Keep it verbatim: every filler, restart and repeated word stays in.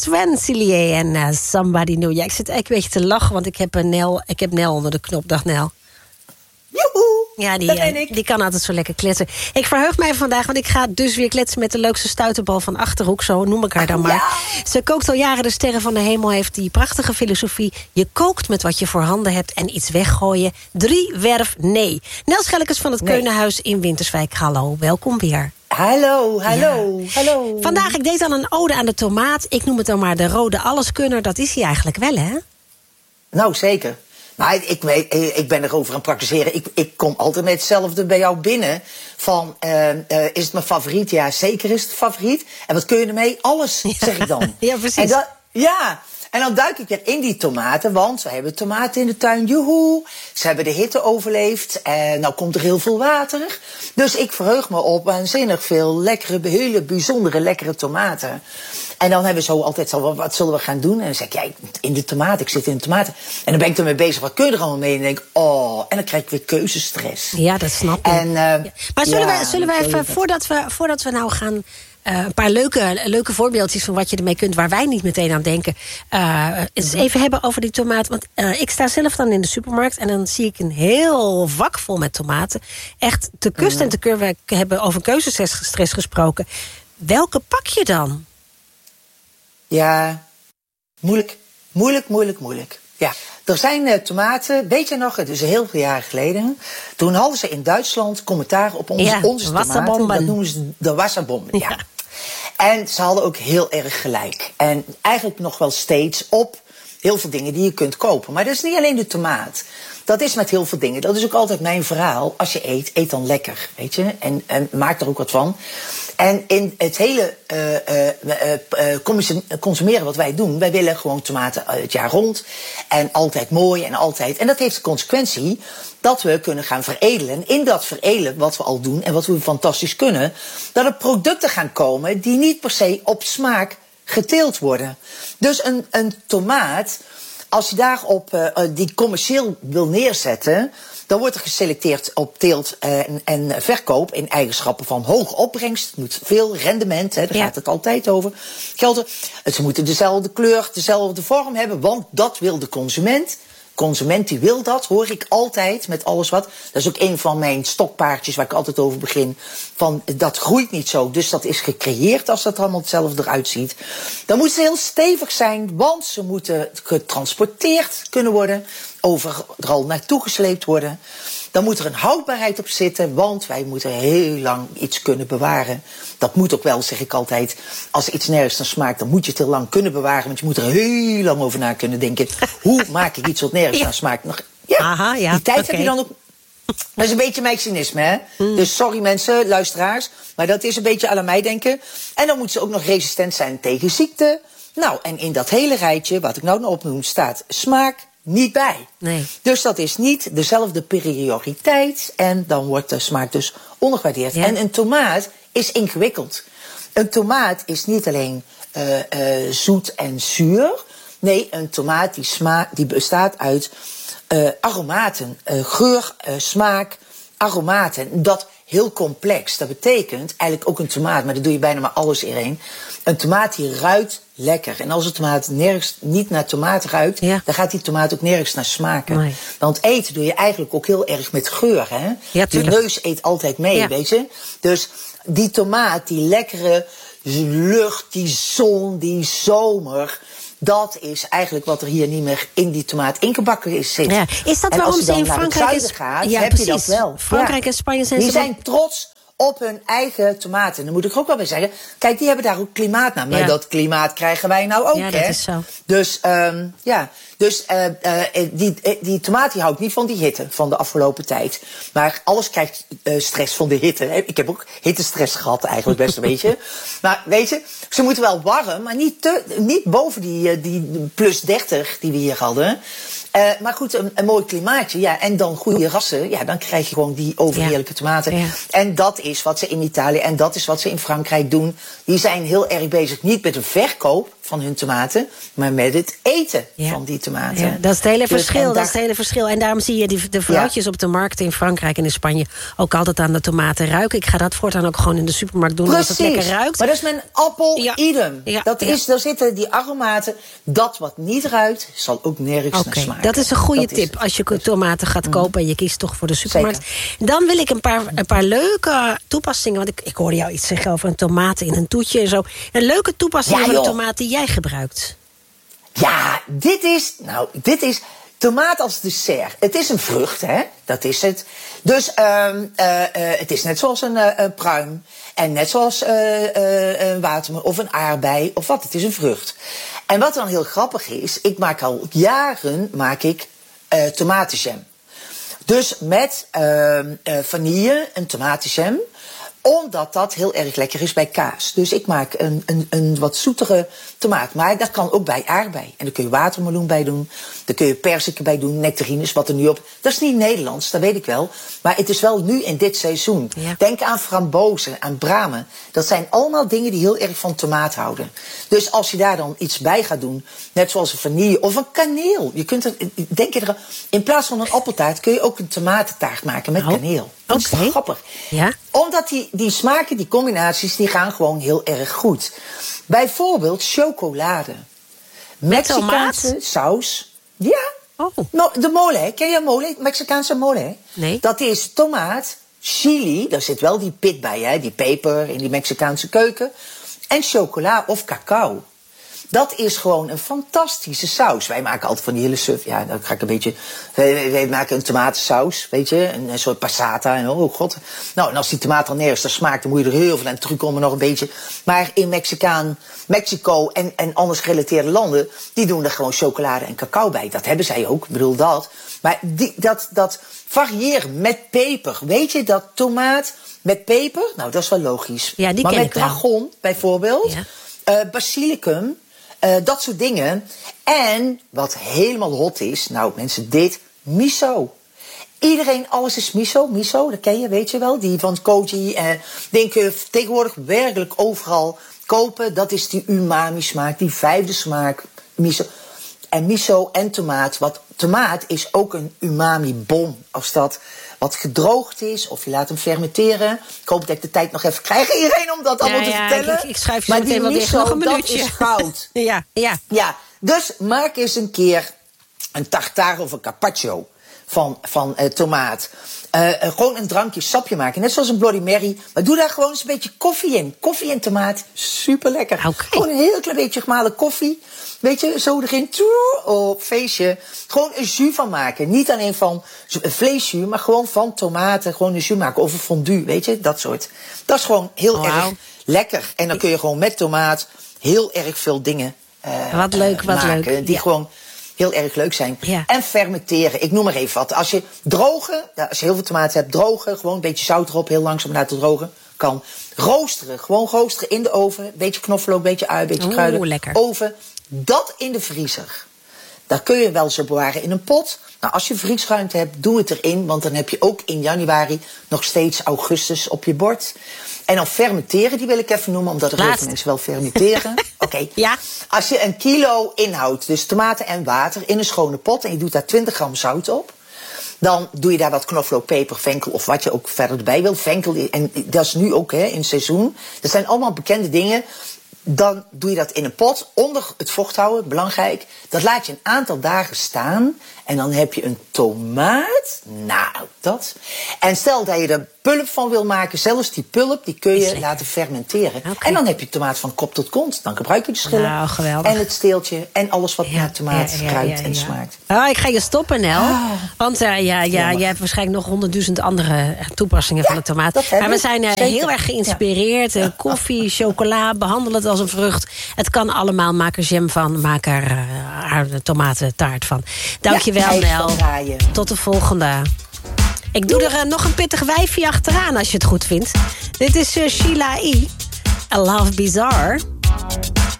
Sven Cillier en uh, Somebody New. Ja, ik zit eigenlijk een beetje te lachen, want ik heb, een Nel, ik heb Nel onder de knop. Dag Nel. Joehoe! Ja, die, dat ben ik. die kan altijd zo lekker kletsen. Ik verheug mij vandaag, want ik ga dus weer kletsen met de leukste stuiterbal van Achterhoek. Zo noem ik haar dan maar. Ja. Ze kookt al jaren de sterren van de hemel. Heeft die prachtige filosofie. Je kookt met wat je voor handen hebt en iets weggooien. Drie werf nee. Nel Schellekes van het nee. Keunenhuis in Winterswijk. Hallo, welkom weer. Hallo, hallo, ja. hallo. Vandaag, ik deed al een ode aan de tomaat. Ik noem het dan maar de rode alleskunner. Dat is hij eigenlijk wel, hè? Nou, zeker. Maar ik, weet, ik ben erover aan het praktiseren. Ik, ik kom altijd met hetzelfde bij jou binnen. Van, uh, uh, is het mijn favoriet? Ja, zeker is het favoriet. En wat kun je ermee? Alles, ja. zeg ik dan. Ja, precies. En dat, ja, en dan duik ik weer in die tomaten. Want we hebben tomaten in de tuin. Joehoe. Ze hebben de hitte overleefd. En nou komt er heel veel water. Dus ik verheug me op waanzinnig veel lekkere, hele bijzondere lekkere tomaten. En dan hebben we zo altijd zo, wat zullen we gaan doen? En dan zeg ik, ja, in de tomaten, ik zit in de tomaten. En dan ben ik ermee bezig, wat kun je er allemaal mee? En dan denk ik, oh, en dan krijg ik weer keuzestress. Ja, dat snap ik. En, uh, ja. Maar zullen, ja, we, zullen we even, voordat we, voordat we nou gaan... Uh, een paar leuke, leuke voorbeeldjes van wat je ermee kunt... waar wij niet meteen aan denken. Uh, eens even hebben over die tomaat. Want uh, ik sta zelf dan in de supermarkt... en dan zie ik een heel vak vol met tomaten. Echt te kust en te keur. We hebben over keuzestress gesproken. Welke pak je dan? Ja, moeilijk. Moeilijk, moeilijk, moeilijk. Ja, er zijn uh, tomaten, weet je nog, het is heel veel jaren geleden. Toen hadden ze in Duitsland commentaar op onze, ja, onze tomaten. Dat noemen ze de wasserbomben. Ja. Ja. En ze hadden ook heel erg gelijk. En eigenlijk nog wel steeds op heel veel dingen die je kunt kopen. Maar dat is niet alleen de tomaat. Dat is met heel veel dingen. Dat is ook altijd mijn verhaal. Als je eet, eet dan lekker, weet je. En, en maak er ook wat van. En in het hele uh, uh, uh, consumeren wat wij doen... wij willen gewoon tomaten het jaar rond. En altijd mooi en altijd... En dat heeft de consequentie dat we kunnen gaan veredelen. In dat veredelen wat we al doen en wat we fantastisch kunnen... dat er producten gaan komen die niet per se op smaak geteeld worden. Dus een, een tomaat... Als je daarop uh, die commercieel wil neerzetten... dan wordt er geselecteerd op teelt en, en verkoop... in eigenschappen van hoge opbrengst. Het moet veel rendement, hè, daar ja. gaat het altijd over. Gelden. Ze moeten dezelfde kleur, dezelfde vorm hebben... want dat wil de consument. Consument die wil dat, hoor ik altijd met alles wat. Dat is ook een van mijn stokpaardjes waar ik altijd over begin. Van, dat groeit niet zo, dus dat is gecreëerd als dat allemaal hetzelfde eruit ziet. Dan moeten ze heel stevig zijn, want ze moeten getransporteerd kunnen worden. Overal naartoe gesleept worden. Dan moet er een houdbaarheid op zitten, want wij moeten heel lang iets kunnen bewaren. Dat moet ook wel, zeg ik altijd. Als iets nergens naar smaakt, dan moet je het heel lang kunnen bewaren. Want je moet er heel lang over na kunnen denken. Hoe maak ik iets wat nergens ja. naar smaakt? Nog, ja, Aha, ja, die tijd okay. heb je dan ook. Dat is een beetje mijn cynisme, hè. Mm. Dus sorry mensen, luisteraars. Maar dat is een beetje à la mij denken. En dan moeten ze ook nog resistent zijn tegen ziekte. Nou, en in dat hele rijtje, wat ik nou opnoem, staat smaak niet bij. Nee. Dus dat is niet dezelfde prioriteit. En dan wordt de smaak dus ondergewaardeerd. Ja. En een tomaat is ingewikkeld. Een tomaat is niet alleen uh, uh, zoet en zuur. Nee, een tomaat die, sma- die bestaat uit uh, aromaten. Uh, geur, uh, smaak, aromaten. Dat heel complex. Dat betekent eigenlijk ook een tomaat, maar dat doe je bijna maar alles in. Een tomaat die ruikt lekker. En als een tomaat nergens niet naar tomaat ruikt, ja. dan gaat die tomaat ook nergens naar smaken. Nee. Want eten doe je eigenlijk ook heel erg met geur, hè? Ja, je neus eet altijd mee, ja. weet je? Dus die tomaat, die lekkere lucht, die zon, die zomer, dat is eigenlijk wat er hier niet meer in die tomaat ingebakken is zit. Ja. Is dat en waarom als je ze in dan Frankrijk naar het zuiden gaat, ja, heb precies. je dat wel. Frankrijk ja. en Spanje zijn die ze zijn trots op hun eigen tomaten. Dan moet ik er ook wel bij zeggen, kijk, die hebben daar ook klimaat naar. Maar ja. dat klimaat krijgen wij nou ook, ja, hè? Dat is zo. Dus, um, ja, dus uh, uh, die, die tomaat die houdt niet van die hitte van de afgelopen tijd. Maar alles krijgt uh, stress van de hitte. Ik heb ook hittestress gehad eigenlijk best een beetje. Maar weet je, ze moeten wel warm, maar niet, te, niet boven die, die plus dertig die we hier hadden. Uh, maar goed, een, een mooi klimaatje, ja, en dan goede rassen, ja, dan krijg je gewoon die overheerlijke tomaten. Ja. En dat is wat ze in Italië en dat is wat ze in Frankrijk doen. Die zijn heel erg bezig, niet met een verkoop van hun tomaten, maar met het eten ja. van die tomaten. Ja, dat is het hele dus, verschil. daar... Dat is het hele verschil. En daarom zie je die, de vrouwtjes ja. op de markt in Frankrijk en in Spanje ook altijd aan de tomaten ruiken. Ik ga dat voortaan ook gewoon in de supermarkt doen, Precies. als het lekker ruikt. Maar dat is mijn appel ja. idem. Ja. Dat is, daar zitten die aromaten. Dat wat niet ruikt, zal ook nergens okay. naar smaken. Dat is een goede tip. Is... Als je tomaten gaat kopen en je kiest toch voor de supermarkt. Zeker. Dan wil ik een paar, een paar leuke toepassingen. Want ik, ik hoorde jou iets zeggen over een tomaten in een toetje en zo. Een leuke toepassing ja, van de tomaat die jij gebruikt. Ja, dit is... Nou, dit is... Tomaat als dessert. Het is een vrucht, hè? Dat is het. Dus um, uh, uh, het is net zoals een, uh, een pruim. En net zoals uh, uh, een watermeloen of een aardbei of wat. Het is een vrucht. En wat dan heel grappig is... Ik maak al jaren maak ik, uh, tomatenjam. Dus met uh, uh, vanille een tomatenjam... Omdat dat heel erg lekker is bij kaas. Dus ik maak een, een, een wat zoetere tomaat. Maar dat kan ook bij aardbei. En daar kun je watermeloen bij doen. Daar kun je perziken bij doen. Nectarines, wat er nu op... Dat is niet Nederlands, dat weet ik wel. Maar het is wel nu in dit seizoen. Ja. Denk aan frambozen, aan bramen. Dat zijn allemaal dingen die heel erg van tomaat houden. Dus als je daar dan iets bij gaat doen... Net zoals een vanille of een kaneel. Je kunt er, denk je er, in plaats van een appeltaart... kun je ook een tomatentaart maken met oh. kaneel. Dat okay. is toch grappig. Ja? Omdat die, die smaken, die combinaties, die gaan gewoon heel erg goed. Bijvoorbeeld chocolade. Mexicaanse saus. Ja. Oh. No, de mole, ken je mole? Mexicaanse mole? Nee. Dat is tomaat, chili, daar zit wel die pit bij, hè, die peper in die Mexicaanse keuken. En chocola of cacao. Dat is gewoon een fantastische saus. Wij maken altijd van die hele suf. Ja, dan ga ik een beetje... Wij, wij maken een tomatensaus, weet je. Een, een soort passata. En oh god. Nou, en als die tomaat dan nergens smaakt... dan moet je er heel veel aan terugkomen nog een beetje. Maar in Mexicaan, Mexico en, en anders gerelateerde landen... die doen er gewoon chocolade en cacao bij. Dat hebben zij ook, ik bedoel dat. Maar die, dat, dat variëren met peper. Weet je, dat tomaat met peper... Nou, dat is wel logisch. Ja, die maar ken met ik wel. dragon, bijvoorbeeld... Ja. Uh, basilicum... Uh, dat soort dingen. En wat helemaal hot is, nou mensen, dit, miso. Iedereen, alles is miso. Miso, dat ken je, weet je wel. Die van Koji. En uh, denk je tegenwoordig werkelijk overal kopen. Dat is die umami smaak, die vijfde smaak, miso. En miso en tomaat. Wat tomaat is ook een umami bom. Als dat wat gedroogd is, of je laat hem fermenteren. Ik hoop dat ik de tijd nog even krijg, iedereen, om dat allemaal ja, te ja, vertellen. Ik, ik schrijf je maar meteen die wel miso, nog een minuutje. Dat is goud. ja, ja. ja, dus maak eens een keer een tartare of een carpaccio van, van uh, tomaat. Uh, uh, gewoon een drankje, sapje maken. Net zoals een Bloody Mary. Maar doe daar gewoon eens een beetje koffie in. Koffie en tomaat, super lekker. Okay. Gewoon een heel klein beetje gemalen koffie. Weet je, zo erin, toe, op feestje. Gewoon een jus van maken. Niet alleen van vleesjus, maar gewoon van tomaten. Gewoon een jus maken. Of een fondue, weet je, dat soort. Dat is gewoon heel wow. erg lekker. En dan kun je gewoon met tomaat heel erg veel dingen uh, wat leuk, uh, wat maken. leuk. Die ja. gewoon heel erg leuk zijn. Ja. En fermenteren. Ik noem maar even wat. Als je drogen, als je heel veel tomaten hebt, drogen. Gewoon een beetje zout erop, heel langzaam laten drogen. Kan. Roosteren. Gewoon roosteren in de oven. Beetje knoflook, beetje ui, beetje kruiden. Oeh, lekker. Oven. Dat in de vriezer. Daar kun je wel zo bewaren in een pot. Nou, als je vriesruimte hebt, doe het erin. Want dan heb je ook in januari nog steeds augustus op je bord. En dan fermenteren, die wil ik even noemen, omdat er heel veel mensen wel fermenteren. Oké. Okay. Ja. Als je een kilo inhoudt, dus tomaten en water, in een schone pot, en je doet daar twintig gram zout op. Dan doe je daar wat knoflook, peper, venkel of wat je ook verder erbij wil. Venkel, en dat is nu ook hè, in het seizoen. Dat zijn allemaal bekende dingen. Dan doe je dat in een pot, onder het vocht houden, belangrijk. Dat laat je een aantal dagen staan. En dan heb je een tomaat. Nou, dat. En stel dat je er pulp van wil maken. Zelfs die pulp, die kun je laten fermenteren. Okay. En dan heb je tomaat van kop tot kont. Dan gebruik je de schillen. Nou, geweldig. En het steeltje. En alles wat ja, naar tomaat ja, ja, kruidt ja, ja, en ja. smaakt. Oh, ik ga je stoppen, Nel. Ah, Want uh, ja, ja, jij hebt waarschijnlijk nog honderdduizend andere toepassingen ja, van de tomaat. Maar we zijn uh, heel erg geïnspireerd. Ja. Uh, koffie, chocola, behandel het als een vrucht. Het kan allemaal. Maak er jam van. Maak er uh, haar tomatentaart van. Dank je wel, Nel. Tot de volgende. Ik doe er uh, nog een pittig wijfje achteraan als je het goed vindt. Dit is uh, Sheila E. A Love Bizarre.